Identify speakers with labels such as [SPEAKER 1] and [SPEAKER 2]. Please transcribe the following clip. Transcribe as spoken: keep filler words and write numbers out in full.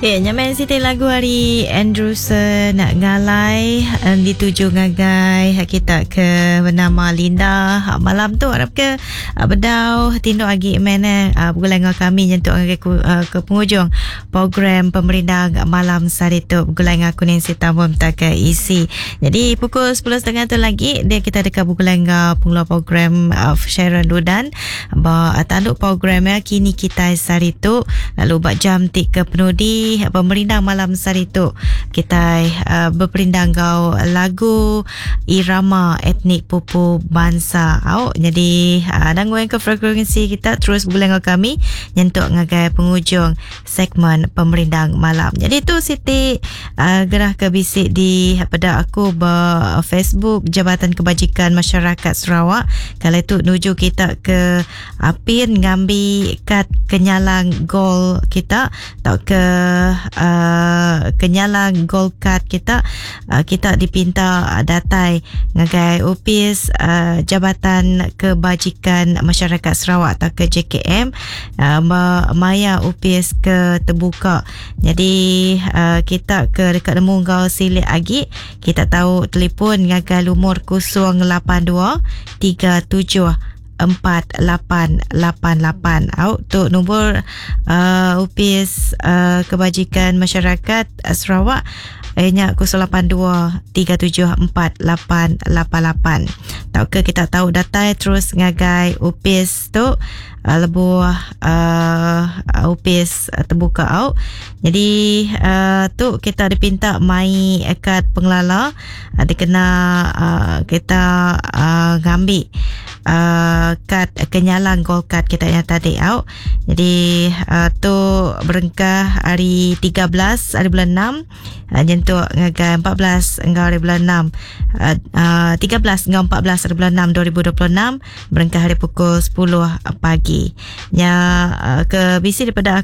[SPEAKER 1] Ya, nyaman Siti lagu hari Andrewson nak ngalai um, dituju ngagai kita ke bernama Linda. Malam tu harap ke uh, bedau tindu agi mana uh, bulan kami nyentuk ngagai ku, uh, ke penghujung program pemerintah malam sari tu bulan aku ni Sita pun tak ke isi. Jadi pukul sepuluh tiga puluh tu lagi dia kita dekat bulan pengula program uh, Sharon Ludan ba tanduk programnya kini kita sari tu lalu buat jam tiga penudi pemerintah malam sari tu kita uh, berperindang kau lagu irama etnik pupu bangsa au. Jadi uh, dan ke frekuensi kita terus bulan kami nyentuk ngagai penghujung segmen pemerintah malam. Jadi tu Siti uh, gerah ke bisik di pada aku ber Facebook Jabatan Kebajikan Masyarakat Sarawak. Kalau tu nuju kita ke Apin ngambil kad kenyalang gol kita atau ke Uh, kenyalang gold card kita uh, kita dipinta uh, datai ngagai ofis uh, Jabatan Kebajikan Masyarakat Sarawak atau ke J K M uh, maya ofis ke terbuka. Jadi uh, kita ke dekat nemu kau silik lagi kita tahu telefon ngagai lumur kosong lapan dua tiga tujuh empat lapan lapan lapan au tu nombor uh, ofis uh, kebajikan masyarakat uh, Sarawak nya kosong lapan dua tiga tujuh empat lapan lapan lapan. Tau ke kita tahu data terus ngagai ofis tu uh, lebuh uh, ofis uh, terbuka au. Jadi uh, tu kita dipinta mai kad pengelala uh, dikena uh, kita uh, ngambil uh, kad kenyalang gold card kita yang tadi au. Jadi uh, tu berengkah hari tiga belas hari bulan enam uh, nyentuk ngagai empat belas hingga hari bulan enam uh, uh, tiga belas hingga empat belas hari bulan enam dua ribu dua puluh enam berengkah hari pukul sepuluh pagi. Ya uh, ke bisi daripada